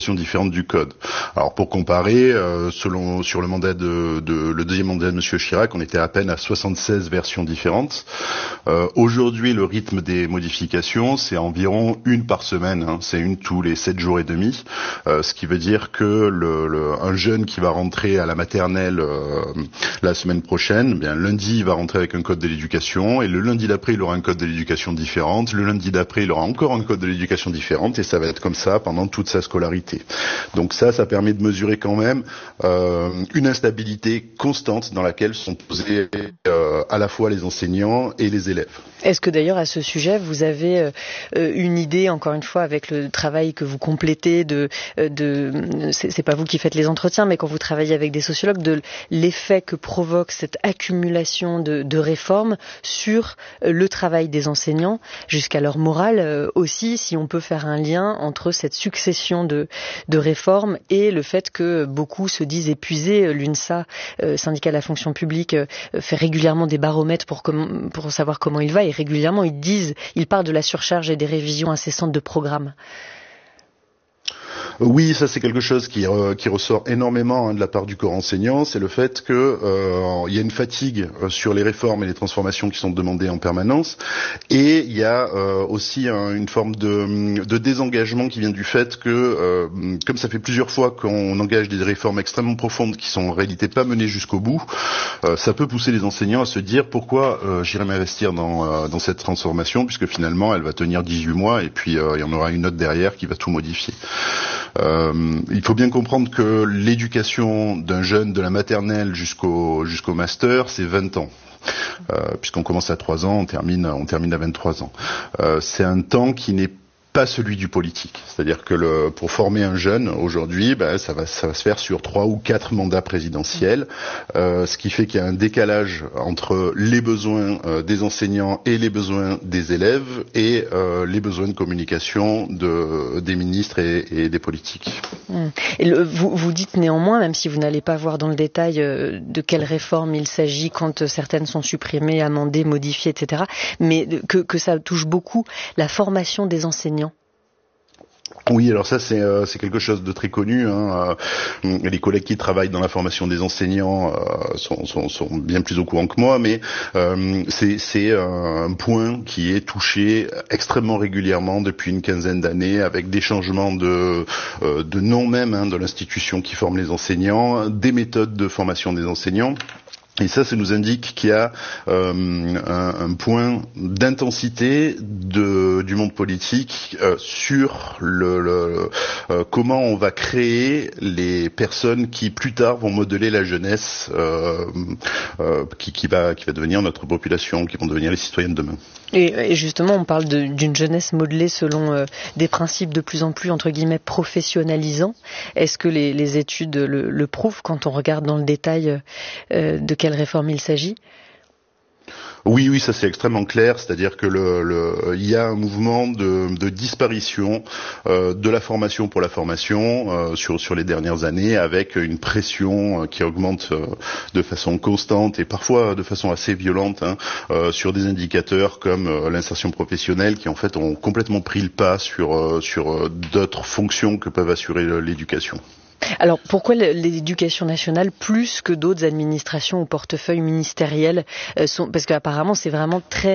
différentes du code. Alors pour comparer, sur le mandat le deuxième mandat de Monsieur Chirac, on était à peine à 76 versions différentes. Aujourd'hui, le rythme des modifications, c'est environ une par semaine. C'est une tous les 7 jours et demi. Ce qui veut dire que un jeune qui va rentrer à la maternelle la semaine prochaine, bien lundi il va rentrer avec un code de l'éducation, et le lundi d'après il aura un code de l'éducation différente. Le lundi d'après il aura encore un code de l'éducation différente, et ça va être comme ça pendant toute sa scolarité. Donc ça permet de mesurer quand même une instabilité constante dans laquelle sont posés à la fois les enseignants et les élèves. Est-ce que d'ailleurs à ce sujet vous avez une idée, encore une fois avec le travail que vous complétez c'est pas vous qui faites les entretiens, mais quand vous travaillez avec des sociologues, de l'effet que provoque cette accumulation de réformes sur le travail des enseignants jusqu'à leur morale aussi, si on peut faire un lien entre cette succession de réformes et le fait que beaucoup se disent épuisés. L'UNSA, syndicat de la fonction publique, fait régulièrement des baromètres pour savoir comment il va, et régulièrement ils parlent de la surcharge et des révisions incessantes de programmes. Oui, ça c'est quelque chose qui ressort énormément de la part du corps enseignant, c'est le fait que il y a une fatigue sur les réformes et les transformations qui sont demandées en permanence, et il y a aussi une forme de désengagement qui vient du fait que comme ça fait plusieurs fois qu'on engage des réformes extrêmement profondes qui sont en réalité pas menées jusqu'au bout, ça peut pousser les enseignants à se dire pourquoi j'irai m'investir dans cette transformation, puisque finalement elle va tenir 18 mois et puis il y en aura une autre derrière qui va tout modifier. Il faut bien comprendre que l'éducation d'un jeune de la maternelle jusqu'au master, c'est 20 ans. Puisqu'on commence à 3 ans, on termine à 23 ans. C'est un temps qui n'est pas celui du politique. C'est-à-dire que pour former un jeune aujourd'hui, ça va se faire sur 3 ou 4 mandats présidentiels, ce qui fait qu'il y a un décalage entre les besoins des enseignants et les besoins des élèves et les besoins de communication des ministres et des politiques. Et vous dites néanmoins, même si vous n'allez pas voir dans le détail de quelles réformes il s'agit quand certaines sont supprimées, amendées, modifiées, etc., mais que ça touche beaucoup la formation des enseignants. Oui, alors ça c'est quelque chose de très connu. Les collègues qui travaillent dans la formation des enseignants sont bien plus au courant que moi, mais c'est un point qui est touché extrêmement régulièrement depuis une quinzaine d'années, avec des changements de nom même de l'institution qui forme les enseignants, des méthodes de formation des enseignants. Et ça nous indique qu'il y a un point d'intensité du monde politique sur comment on va créer les personnes qui plus tard vont modeler la jeunesse qui va devenir notre population, qui vont devenir les citoyens de demain. Et justement, on parle d'une jeunesse modelée selon des principes de plus en plus, entre guillemets, professionnalisants. Est-ce que les études le prouvent quand on regarde dans le détail de quelle réforme il s'agit ? Oui, ça c'est extrêmement clair, c'est-à-dire que il y a un mouvement de disparition de la formation pour la formation sur les dernières années, avec une pression qui augmente de façon constante et parfois de façon assez violente sur des indicateurs comme l'insertion professionnelle, qui en fait ont complètement pris le pas sur d'autres fonctions que peuvent assurer l'éducation. Alors pourquoi l'éducation nationale plus que d'autres administrations au portefeuille ministériel parce qu'apparemment c'est vraiment très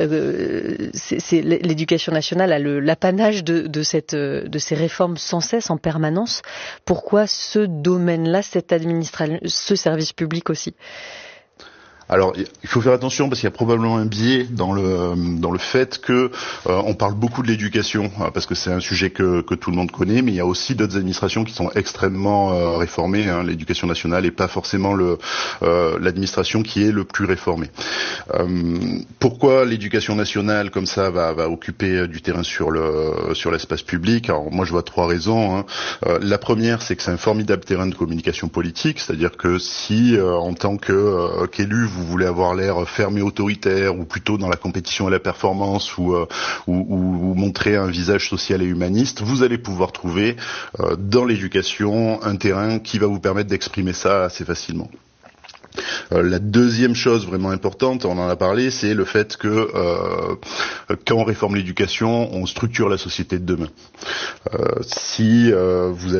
l'éducation nationale a l'apanage de ces réformes sans cesse en permanence. Pourquoi ce domaine-là, cette administration, ce service public aussi? Alors, il faut faire attention parce qu'il y a probablement un biais dans le fait que on parle beaucoup de l'éducation parce que c'est un sujet que tout le monde connaît, mais il y a aussi d'autres administrations qui sont extrêmement réformées. L'éducation nationale n'est pas forcément l'administration qui est le plus réformée. Pourquoi l'éducation nationale comme ça va occuper du terrain sur l'espace public? Alors moi je vois 3 raisons. La première, c'est que c'est un formidable terrain de communication politique, c'est-à-dire que si en tant qu'élu vous voulez avoir l'air ferme et autoritaire, ou plutôt dans la compétition et la performance, ou montrer un visage social et humaniste, vous allez pouvoir trouver dans l'éducation un terrain qui va vous permettre d'exprimer ça assez facilement. La deuxième chose vraiment importante, on en a parlé, c'est le fait que quand on réforme l'éducation, on structure la société de demain. Si vous